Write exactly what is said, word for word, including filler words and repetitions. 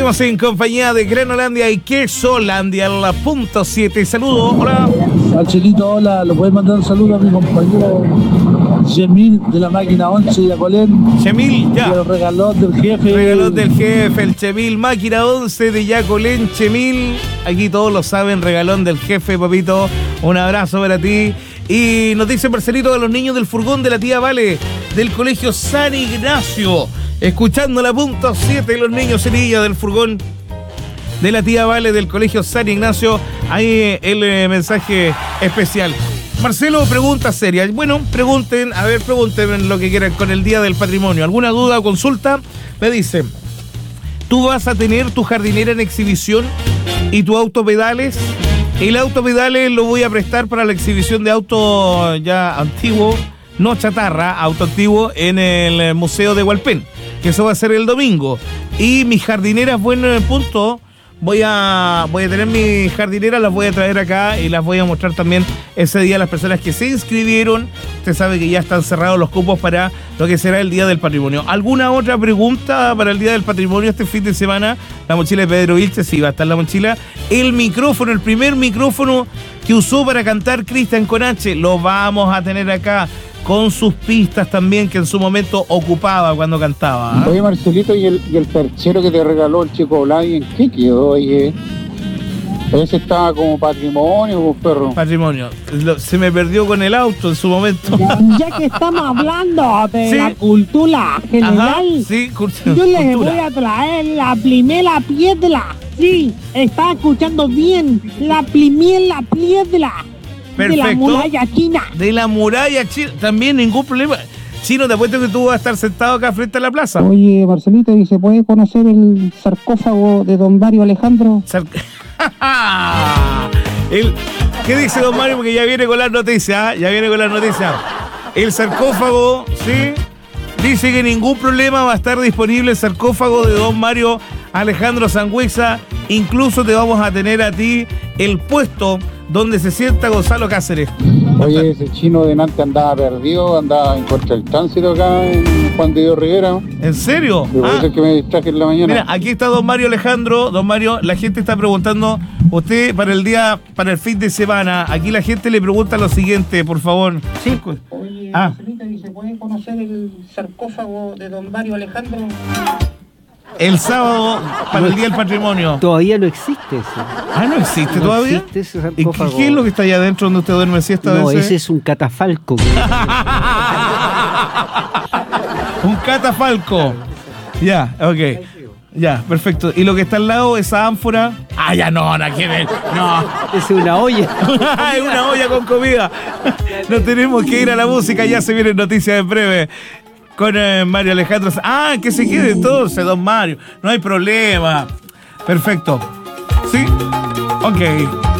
Seguimos en compañía de Granolandia y Quesolandia, la punto siete. Saludos, hola. Marcelito, hola. ¿Le puedes mandar un saludo a mi compañero Yemil de la máquina once de Yacolén? Yemil, ya. El regalón del jefe. Regalón del jefe, el Chemil, máquina once de Yacolén, Chemil. Aquí todos lo saben, regalón del jefe, papito. Un abrazo para ti. Y nos dice Marcelito de los niños del furgón de la tía Vale, del colegio San Ignacio. Escuchando la punto siete, los niños y niñas del furgón de la tía Vale del colegio San Ignacio. Ahí el eh, mensaje especial. Marcelo, pregunta seria. Bueno, pregunten, a ver, pregunten lo que quieran con el Día del Patrimonio. ¿Alguna duda o consulta? Me dice, ¿tú vas a tener tu jardinera en exhibición y tu autopedales? El autopedales lo voy a prestar para la exhibición de auto ya antiguo, no chatarra, auto antiguo en el Museo de Hualpén, que eso va a ser el domingo. Y mis jardineras, bueno, en el punto, voy a voy a tener mis jardineras, las voy a traer acá y las voy a mostrar también ese día a las personas que se inscribieron. Usted sabe que ya están cerrados los cupos para lo que será el Día del Patrimonio. ¿Alguna otra pregunta para el Día del Patrimonio este fin de semana? La mochila de Pedro Vilches, sí, va a estar la mochila. El micrófono, el primer micrófono que usó para cantar Cristian con H, lo vamos a tener acá, con sus pistas también, que en su momento ocupaba cuando cantaba. ¿eh? Oye, Marcelito, ¿y el, y el perchero que te regaló el chico Vladi, en qué quedó? Oye, ese estaba como patrimonio, pues, perro. Patrimonio. Lo, se me perdió con el auto en su momento. Ya que estamos hablando de ¿Sí? la cultura general, Ajá, sí, cultura. yo les voy a traer la primera piedra. Sí, está escuchando bien, la primera piedra. Perfecto. De la muralla china. De la muralla china. También ningún problema. Chino, te apuesto que tú vas a estar sentado acá frente a la plaza. Oye, Marcelito, ¿y se puede conocer el sarcófago de don Mario Alejandro? Sar- el, ¿Qué dice don Mario? Porque ya viene con las noticias. ¿eh? Ya viene con las noticias. El sarcófago, ¿sí? Dice que ningún problema, va a estar disponible el sarcófago de don Mario Alejandro Sangüesa. Incluso te vamos a tener a ti el puesto donde se sienta Gonzalo Cáceres. Oye, ese chino de Nantes andaba perdido, andaba en contra del tránsito acá en Juan de Dios Rivera. ¿En serio? Y por Ah, eso es que me distraje en la mañana. mira, aquí está don Mario Alejandro. Don Mario, la gente está preguntando, usted para el día, para el fin de semana, aquí la gente le pregunta lo siguiente, por favor. Sí. Oye, Ah. Marcelito, ¿y se puede conocer el sarcófago de don Mario Alejandro? El sábado, para el Día del Patrimonio. Todavía no existe eso. Ah, ¿no existe No todavía? existe ese ¿Y sarcófago. qué es lo que está allá adentro donde usted duerme siesta? No, a veces? ese es un catafalco. Un catafalco. Ya, ok. Ya, perfecto. ¿Y lo que está al lado, esa ánfora? Ah, ya no, no quiere. No. Es una olla. Es una olla con comida. No tenemos que ir a la música, ya se vienen noticias en breve. Con eh, Mario Alejandro. Ah, que se quede entonces, don Mario. No hay problema. Perfecto. ¿Sí? Ok.